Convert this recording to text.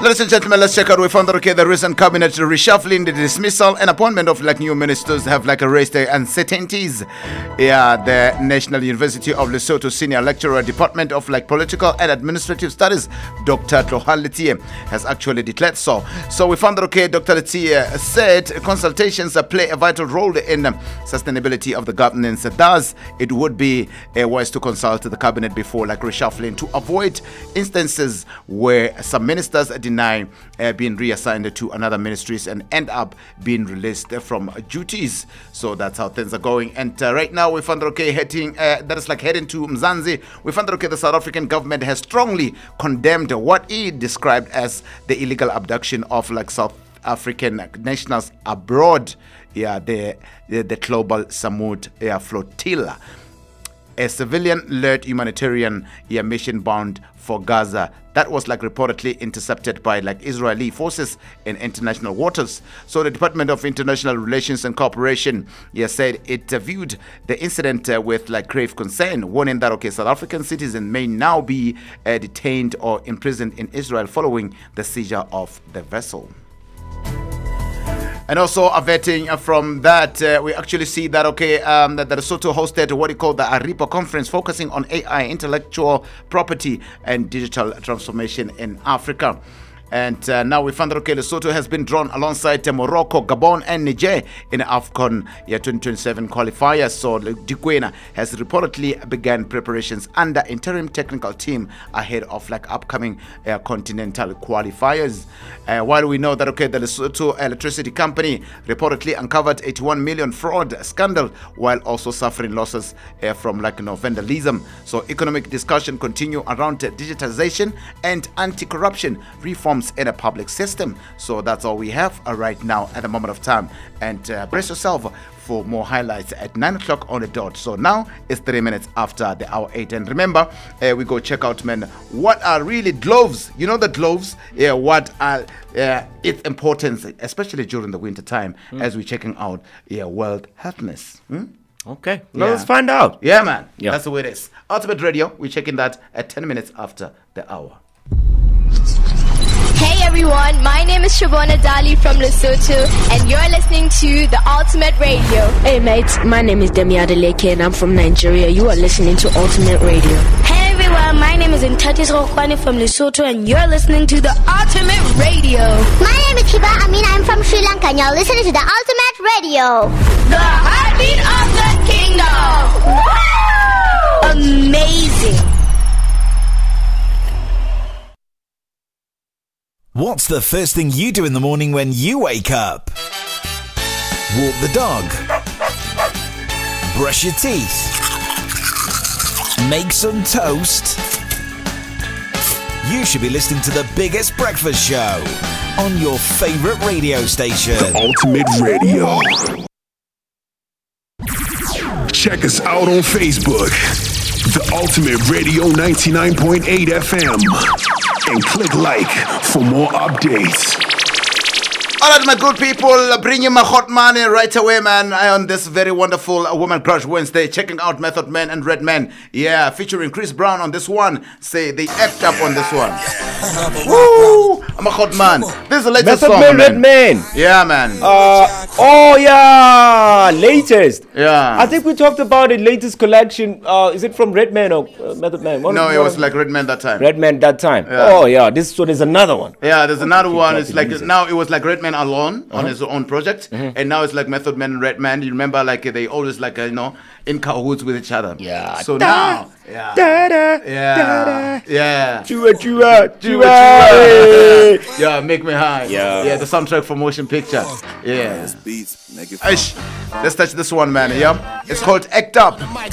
Ladies and gentlemen, let's check out. We found that the recent cabinet reshuffling, the dismissal and appointment of new ministers have raised the uncertainties. The National University of Lesotho Senior Lecturer, Department of Political and Administrative Studies, Dr. Tlohane Letie, has actually declared so. So we found that Dr. Letie said consultations play a vital role in sustainability of the governance. Thus, it would be wise to consult the cabinet before reshuffling to avoid instances where some ministers deny being reassigned to another ministries and end up being released from duties. So that's how things are going. And right now we found heading heading to Mzansi. We found the South African government has strongly condemned what it described as the illegal abduction of South African nationals abroad. The Global Samud Flotilla, a civilian-led humanitarian mission bound for Gaza that was reportedly intercepted by Israeli forces in international waters. So the Department of International Relations and Cooperation said it viewed the incident with grave concern, warning that South African citizens may now be detained or imprisoned in Israel following the seizure of the vessel. And also averting from that, we actually see that that Lesotho hosted what he called the ARIPA conference, focusing on AI, intellectual property, and digital transformation in Africa. And now we found that Lesotho has been drawn alongside Morocco, Gabon, and Niger in AFCON 2027 qualifiers. So Dikwena has reportedly begun preparations under interim technical team ahead of upcoming continental qualifiers. While we know that the Lesotho Electricity Company reportedly uncovered 81 million fraud scandal, while also suffering losses from vandalism. So economic discussion continue around digitization and anti-corruption reforms in a public system. So that's all we have right now at the moment of time. And brace yourself for more highlights at 9 o'clock on the dot. So now it's 3 minutes after the hour 8. And remember, we go check out, man, what are really gloves? You know the gloves? What are its importance, especially during the winter time, as we're checking out World Healthness. Okay, let's find out. Yeah, man. Yeah. That's the way it is. Ultimate Radio, we're checking that at 10 minutes after the hour. Hey everyone, my name is Shabona Dali from Lesotho, and you're listening to the Ultimate Radio. Hey mates, my name is Demi Adeleke and I'm from Nigeria. You are listening to Ultimate Radio. Hey everyone, my name is Ntatis Rokwani from Lesotho, and you're listening to the Ultimate Radio. My name is Kiba Amin, I'm from Sri Lanka, and you're listening to the Ultimate Radio. The heartbeat of the kingdom. Wow! Amazing. What's the first thing you do in the morning when you wake up? Walk the dog. Brush your teeth. Make some toast. You should be listening to the biggest breakfast show on your favorite radio station. The Ultimate Radio. Check us out on Facebook. The Ultimate Radio 99.8 FM. And click like for more updates. All right, my good people, bring you my hot money right away, man. On this very wonderful Woman Crush Wednesday, checking out Method Man and Redman. Yeah, featuring Chris Brown on this one. Say they act up on this one. Woo! I'm a hot man. This is the latest Method song, Man, man. Redman. Yeah, man. Oh yeah, latest. Yeah. I think we talked about it. Latest collection. Is it from Redman or Method Man? No, it was Redman that time. Redman that time. Yeah. Oh yeah. So there's another one. Yeah, there's another one. It's now it was Redman alone on his own project, and now it's Method Man and Redman. You remember they always in cahoots with each other. Yeah. So now, yeah, yeah. Yeah, make me high. Yeah, the soundtrack for motion picture. Yeah. Let's touch this one, man. Yeah, it's called Act Up.